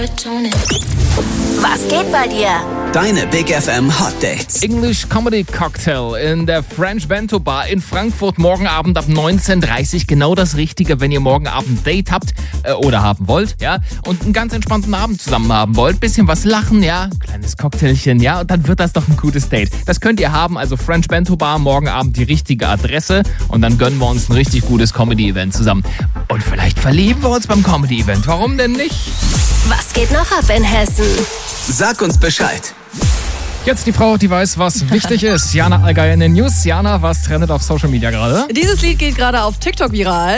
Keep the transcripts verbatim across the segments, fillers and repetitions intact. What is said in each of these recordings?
Was geht bei dir? Deine Big F M Hot Dates. English Comedy Cocktail in der French Bento Bar in Frankfurt morgen Abend ab neunzehn Uhr dreißig. Genau das Richtige, wenn ihr morgen Abend ein Date habt äh, oder haben wollt, ja, und einen ganz entspannten Abend zusammen haben wollt. Bisschen was lachen, ja, kleines Cocktailchen, ja, und dann wird das doch ein gutes Date. Das könnt ihr haben, also French Bento Bar, morgen Abend die richtige Adresse und dann gönnen wir uns ein richtig gutes Comedy-Event zusammen. Und vielleicht verlieben wir uns beim Comedy-Event, warum denn nicht? Was geht noch ab in Hessen? Sag uns Bescheid. Jetzt die Frau, die weiß, was wichtig ist. Jana Allgeier in den News. Jana, was trendet auf Social Media gerade? Dieses Lied geht gerade auf TikTok viral.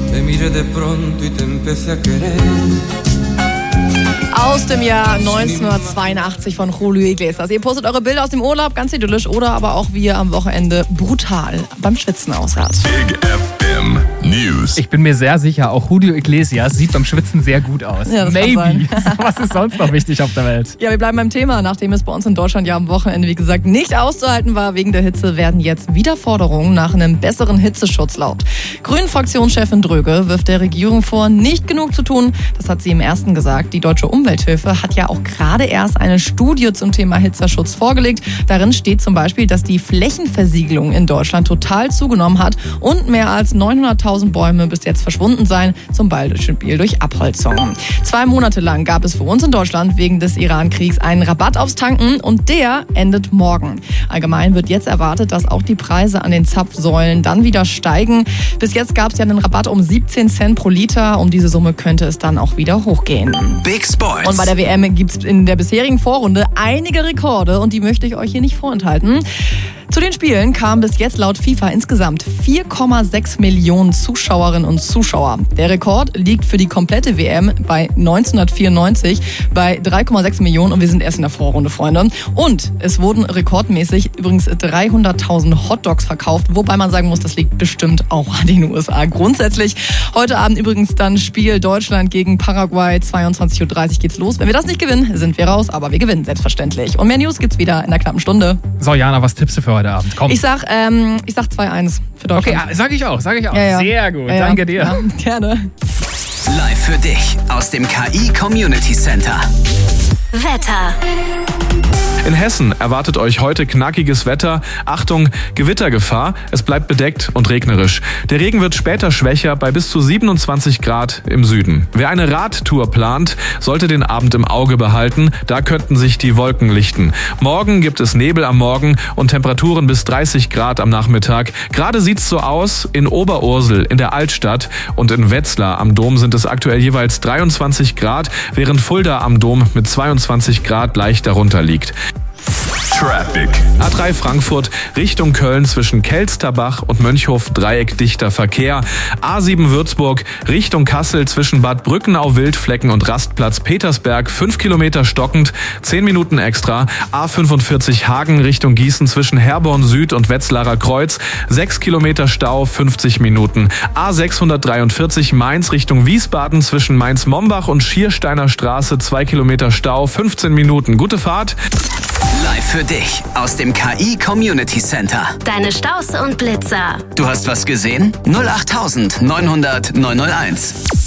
Aus dem Jahr neunzehnhundertzweiundachtzig von Julio Iglesias. Ihr postet eure Bilder aus dem Urlaub, ganz idyllisch, oder aber auch, wie ihr am Wochenende brutal beim Schwitzen aussaht. Big F M News. Ich bin mir sehr sicher, auch Julio Iglesias sieht beim Schwitzen sehr gut aus. Ja, das Maybe. kann sein. Was ist sonst noch wichtig auf der Welt? Ja, wir bleiben beim Thema. Nachdem es bei uns in Deutschland ja am Wochenende, wie gesagt, nicht auszuhalten war wegen der Hitze, werden jetzt wieder Forderungen nach einem besseren Hitzeschutz laut. Grünen-Fraktionschefin Dröge wirft der Regierung vor, nicht genug zu tun. Das hat sie im ersten gesagt. Die Deutsche Umwelthilfe hat ja auch gerade erst eine Studie zum Thema Hitzeschutz vorgelegt. Darin steht zum Beispiel, dass die Flächenversiegelung in Deutschland total zugenommen hat und mehr als neunhunderttausend Bäume bis jetzt verschwunden seien, zum Beispiel durch Abholzung. Zwei Monate lang gab es für uns in Deutschland wegen des Iran-Kriegs einen Rabatt aufs Tanken und der endet morgen. Allgemein wird jetzt erwartet, dass auch die Preise an den Zapfsäulen dann wieder steigen. Bis jetzt gab es ja einen Rabatt um siebzehn Cent pro Liter. Um diese Summe könnte es dann auch wieder hochgehen. Big Sports. Und bei der W M gibt es in der bisherigen Vorrunde einige Rekorde und die möchte ich euch hier nicht vorenthalten. Zu den Spielen kamen bis jetzt laut FIFA insgesamt vier Komma sechs Millionen Zuschauerinnen und Zuschauer. Der Rekord liegt für die komplette W M bei neunzehnhundertvierundneunzig bei drei Komma sechs Millionen und wir sind erst in der Vorrunde, Freunde. Und es wurden rekordmäßig übrigens dreihunderttausend Hotdogs verkauft, wobei man sagen muss, das liegt bestimmt auch an den U S A. Grundsätzlich heute Abend übrigens dann Spiel Deutschland gegen Paraguay, zweiundzwanzig Uhr dreißig geht's los. Wenn wir das nicht gewinnen, sind wir raus, aber wir gewinnen selbstverständlich. Und mehr News gibt's wieder in einer knappen Stunde. So, Jana, was tippst du für heute Abend? Komm. Ich sag, ähm, ich sag zwei eins für Deutschland. Okay, sag ich auch, sag ich auch. Ja, ja. Sehr gut, Ja, ja. danke dir. Ja, gerne. Live für dich aus dem K I Community Center. Wetter. In Hessen erwartet euch heute knackiges Wetter. Achtung, Gewittergefahr. Es bleibt bedeckt und regnerisch. Der Regen wird später schwächer bei bis zu siebenundzwanzig Grad im Süden. Wer eine Radtour plant, sollte den Abend im Auge behalten. Da könnten sich die Wolken lichten. Morgen gibt es Nebel am Morgen und Temperaturen bis dreißig Grad am Nachmittag. Gerade sieht's so aus. In Oberursel, in der Altstadt und in Wetzlar am Dom sind es aktuell jeweils dreiundzwanzig Grad, während Fulda am Dom mit zweiundzwanzig Grad leicht darunter liegt. Traffic. A drei Frankfurt Richtung Köln zwischen Kelsterbach und Mönchhof Dreieck dichter Verkehr. A sieben Würzburg Richtung Kassel zwischen Bad Brückenau-Wildflecken und Rastplatz Petersberg fünf Kilometer stockend, zehn Minuten extra. A fünfundvierzig Hagen Richtung Gießen zwischen Herborn Süd und Wetzlarer Kreuz sechs Kilometer Stau, fünfzig Minuten. A sechshundertdreiundvierzig Mainz Richtung Wiesbaden zwischen Mainz-Mombach und Schiersteiner Straße zwei Kilometer Stau, fünfzehn Minuten. Gute Fahrt. Live für dich aus dem K I Community Center. Deine Staus und Blitzer. Du hast was gesehen? null acht neunhundert neunhunderт neunhunderteins.